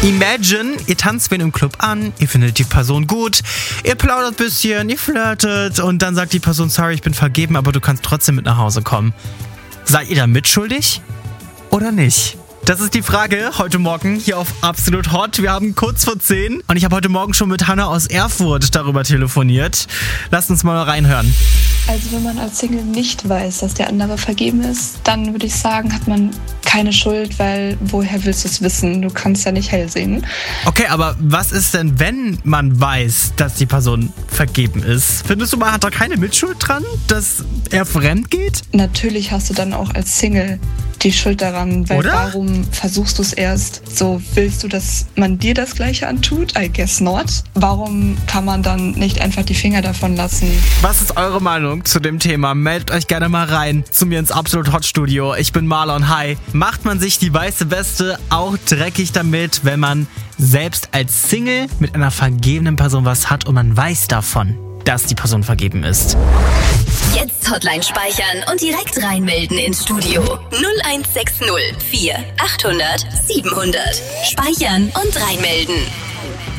Imagine, ihr tanzt wen im Club an, ihr findet die Person gut, ihr plaudert ein bisschen, ihr flirtet und dann sagt die Person, sorry, ich bin vergeben, aber du kannst trotzdem mit nach Hause kommen. Seid ihr da mitschuldig oder nicht? Das ist die Frage heute Morgen hier auf Absolut Hot. Wir haben kurz vor 10 und ich habe heute Morgen schon mit Hannah aus Erfurt darüber telefoniert. Lasst uns mal reinhören. Also wenn man als Single nicht weiß, dass der andere vergeben ist, dann würde ich sagen, hat man keine Schuld, weil woher willst du es wissen? Du kannst ja nicht hell sehen. Okay, aber was ist denn, wenn man weiß, dass die Person vergeben ist? Findest du, man hat da keine Mitschuld dran, dass er fremd geht? Natürlich hast du dann auch als Single die Schuld daran, weil Oder? Warum versuchst du es erst? So, willst du, dass man dir das Gleiche antut? I guess not. Warum kann man dann nicht einfach die Finger davon lassen? Was ist eure Meinung zu dem Thema? Meldet euch gerne mal rein zu mir ins Absolut Hot Studio. Ich bin Marlon, hi. Macht man sich die weiße Weste auch dreckig damit, wenn man selbst als Single mit einer vergebenen Person was hat und man weiß davon, dass die Person vergeben ist? Jetzt Hotline speichern und direkt reinmelden ins Studio. 0160 4 800 700. Speichern und reinmelden.